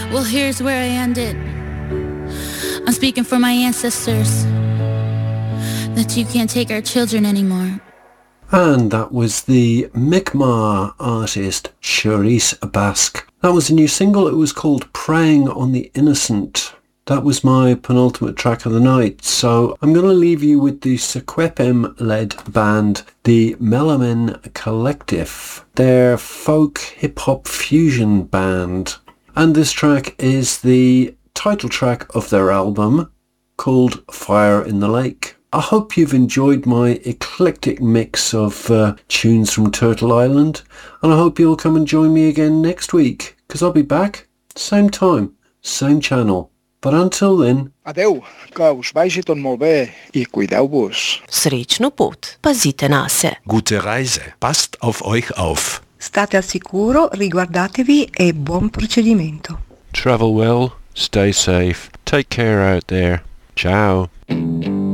Well, here's where I end it. I'm speaking for my ancestors, that you can't take our children anymore. And that was the Mi'kmaq artist Charisse Basque. That was a new single. It was called Preying on the Innocent. That was my penultimate track of the night. So I'm going to leave you with the Sequepem-led band, the Melamin Collective. Their folk hip-hop fusion band. And this track is the title track of their album called Fire in the Lake. I hope you've enjoyed my eclectic mix of tunes from Turtle Island, and I hope you'll come and join me again next week, because I'll be back, same time, same channel. But until then... Adeu, que us vagi tot molt bé i cuideu-vos. Srećnu put, pazite na se. Gute Reise, passt auf euch auf. State al sicuro, riguardatevi e buon procedimento. Travel well, stay safe, take care out there. Ciao.